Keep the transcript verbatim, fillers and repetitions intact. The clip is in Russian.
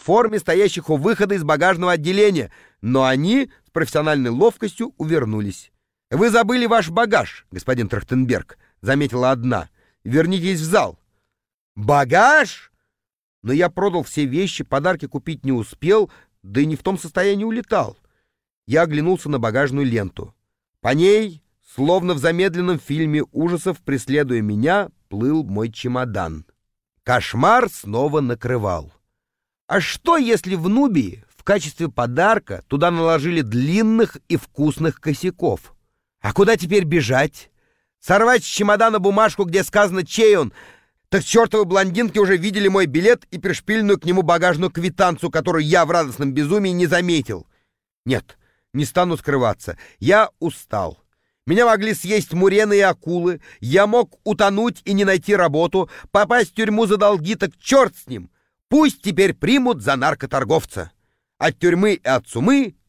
форме стоящих у выхода из багажного отделения, но они с профессиональной ловкостью увернулись. «Вы забыли ваш багаж, господин Трахтенберг», — заметила одна. «Вернитесь в зал». «Багаж?» Но я продал все вещи, подарки купить не успел, да и не в том состоянии улетал. Я оглянулся на багажную ленту. По ней, словно в замедленном фильме ужасов, преследуя меня, плыл мой чемодан. Кошмар снова накрывал. А что, если в Нубии в качестве подарка туда наложили длинных и вкусных косяков? А куда теперь бежать? Сорвать с чемодана бумажку, где сказано, чей он? Так чертовы блондинки уже видели мой билет и пришпиленную к нему багажную квитанцию, которую я в радостном безумии не заметил. Нет, не стану скрываться. Я устал. Меня могли съесть мурены и акулы. Я мог утонуть и не найти работу, попасть в тюрьму за долги, так черт с ним. Пусть теперь примут за наркоторговца. От тюрьмы и от сумы